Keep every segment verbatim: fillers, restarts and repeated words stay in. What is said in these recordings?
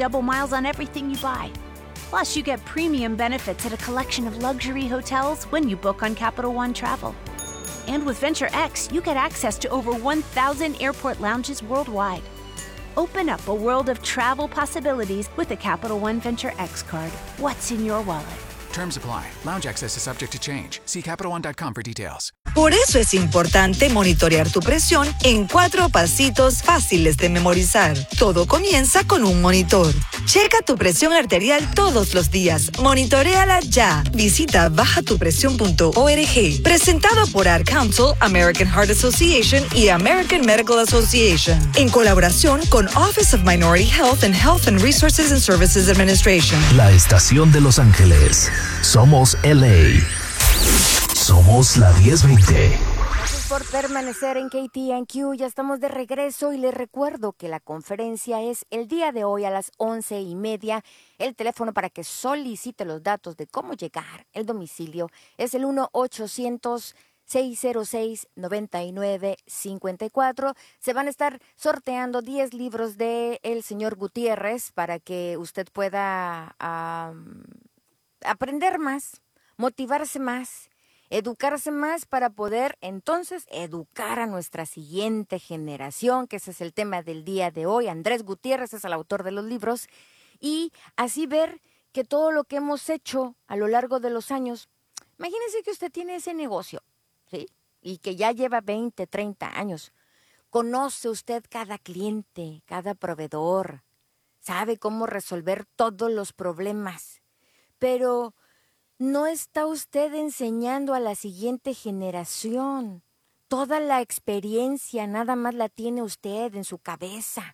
double miles on everything you buy. Plus, you get premium benefits at a collection of luxury hotels when you book on Capital One Travel. And with Venture X, you get access to over one thousand airport lounges worldwide. Open up a world of travel possibilities with a Capital One Venture X card. What's in your wallet? Terms apply. Lounge access is subject to change. See Capital One dot com for details. Por eso es importante monitorear tu presión en cuatro pasitos fáciles de memorizar. Todo comienza con un monitor. Checa tu presión arterial todos los días. Monitoréala ya. Visita baja tu presión punto org. Presentado por Ad Council, American Heart Association y American Medical Association. En colaboración con Office of Minority Health and Health and Resources and Services Administration. La estación de Los Ángeles. Somos L A. Somos la diez veinte. Gracias por permanecer en K T N Q. Ya estamos de regreso y les recuerdo que la conferencia es el día de hoy a las once y media. El teléfono para que solicite los datos de cómo llegar, el domicilio, es el uno ochocientos, seis cero seis, nueve nueve cinco cuatro. Se van a estar sorteando diez libros de el señor Gutiérrez para que usted pueda um, aprender más, motivarse más, educarse más para poder entonces educar a nuestra siguiente generación, que ese es el tema del día de hoy. Andrés Gutiérrez es el autor de los libros, y así ver que todo lo que hemos hecho a lo largo de los años, imagínese que usted tiene ese negocio, ¿sí? Y que ya lleva veinte, treinta años. Conoce usted cada cliente, cada proveedor, sabe cómo resolver todos los problemas, pero no está usted enseñando a la siguiente generación. Toda la experiencia nada más la tiene usted en su cabeza.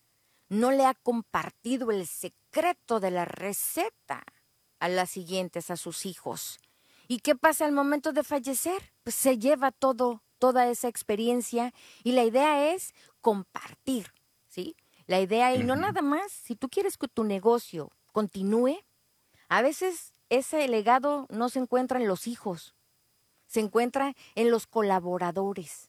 No le ha compartido el secreto de la receta a las siguientes, a sus hijos. ¿Y qué pasa al momento de fallecer? Pues se lleva todo, toda esa experiencia, y la idea es compartir, ¿sí? La idea, y no nada más, si tú quieres que tu negocio continúe, a veces ese legado no se encuentra en los hijos, se encuentra en los colaboradores.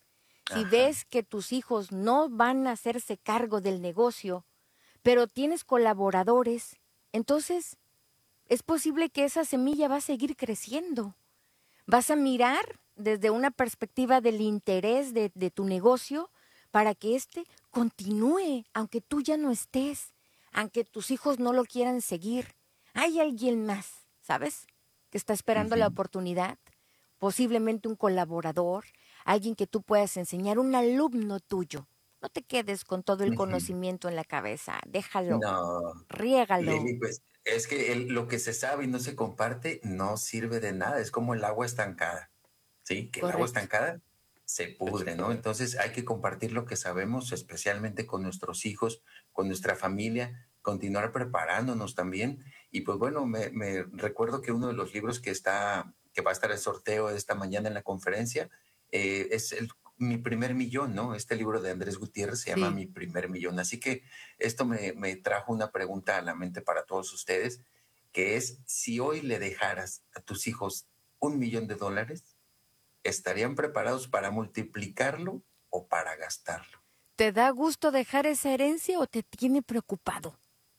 Si Ajá. ves que tus hijos no van a hacerse cargo del negocio, pero tienes colaboradores, entonces es posible que esa semilla va a seguir creciendo. Vas a mirar desde una perspectiva del interés de, de tu negocio para que éste continúe, aunque tú ya no estés, aunque tus hijos no lo quieran seguir. Hay alguien más, ¿sabes?, que está esperando uh-huh. la oportunidad, posiblemente un colaborador, alguien que tú puedas enseñar, un alumno tuyo. No te quedes con todo el uh-huh. conocimiento en la cabeza, déjalo, no, riégalo. Lili, pues es que el, lo que se sabe y no se comparte no sirve de nada, es como el agua estancada, ¿sí? Que Correcto. El agua estancada se pudre, ¿no? Entonces hay que compartir lo que sabemos, especialmente con nuestros hijos, con nuestra familia, continuar preparándonos también. Y pues bueno, me, me recuerdo que uno de los libros que está, que va a estar el sorteo esta mañana en la conferencia, eh, es el, Mi Primer Millón, ¿no? Este libro de Andrés Gutiérrez se llama sí. Mi Primer Millón. Así que esto me, me trajo una pregunta a la mente para todos ustedes, que es, si hoy le dejaras a tus hijos un millón de dólares, ¿estarían preparados para multiplicarlo o para gastarlo? ¿Te da gusto dejar esa herencia o te tiene preocupado?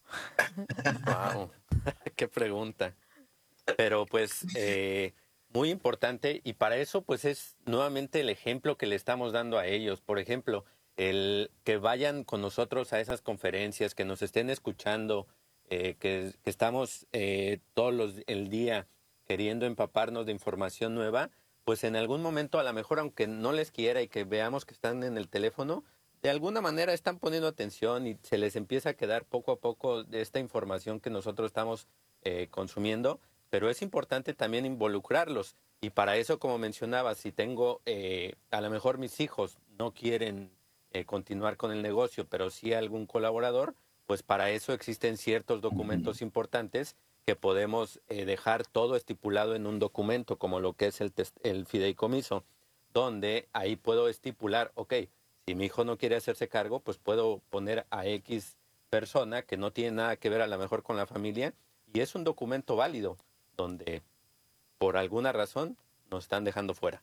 Wow, qué pregunta. Pero pues eh, muy importante, y para eso pues es nuevamente el ejemplo que le estamos dando a ellos. Por ejemplo, el que vayan con nosotros a esas conferencias, que nos estén escuchando, eh, que, que estamos eh, todos los, el día queriendo empaparnos de información nueva, pues en algún momento, a lo mejor aunque no les quiera y que veamos que están en el teléfono, de alguna manera están poniendo atención y se les empieza a quedar poco a poco de esta información que nosotros estamos eh, consumiendo, pero es importante también involucrarlos. Y para eso, como mencionaba, si tengo, eh, a lo mejor mis hijos no quieren eh, continuar con el negocio, pero sí algún colaborador, pues para eso existen ciertos documentos importantes que podemos eh, dejar todo estipulado en un documento, como lo que es el, test- el fideicomiso, donde ahí puedo estipular, ok, si mi hijo no quiere hacerse cargo, pues puedo poner a X persona que no tiene nada que ver a lo mejor con la familia, y es un documento válido, donde por alguna razón nos están dejando fuera.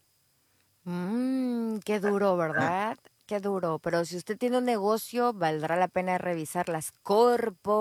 Mmm, qué duro, ¿verdad? Qué duro. Pero si usted tiene un negocio, valdrá la pena revisar las corpo.